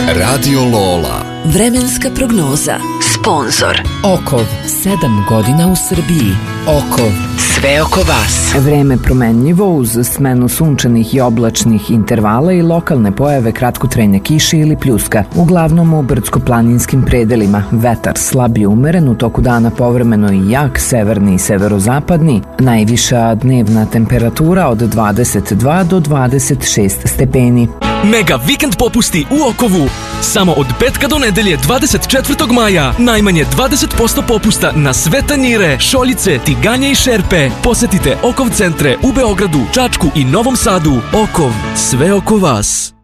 Radio Lola. Vremenska prognoza. Sponzor Okov, 7 godina u Srbiji. Okov, sve oko vas. Vreme promenljivo uz smenu sunčanih i oblačnih intervala i lokalne pojave kratkotrajne kiše ili pljuska. Uglavnom u brdsko-planinskim predelima. Vetar slab i umeren, u toku dana povremeno i jak, severni i severozapadni. Najviša dnevna temperatura od 22 do 26 stepeni. Mega vikend popusti u Okovu. Samo od petka do nedelje 24. maja. Najmanje 20% popusta na sve tanjire, šoljice, tiganje i šerpe. Posetite Okov centre u Beogradu, Čačku i Novom Sadu. Okov, sve oko vas.